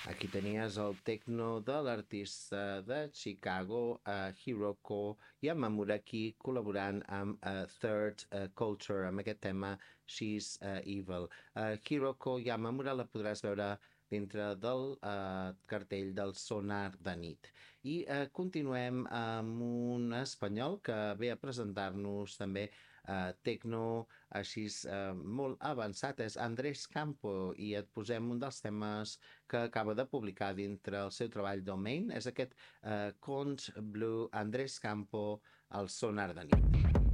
Aquí tenies el techno de l'artista de Chicago, Hiroko Yamamura, aquí col·laborant amb Third Culture, amb aquest tema She's Evil. Hiroko Yamamura la podràs veure dintre del cartell del Sonar de nit. I continuem amb un espanyol que ve a presentar-nos també tecno així molt avançat, és Andrés Campo, i et posem un dels temes que acaba de publicar dintre el seu treball Domain, és aquest Cont Blue Andrés Campo al Sonar de nit.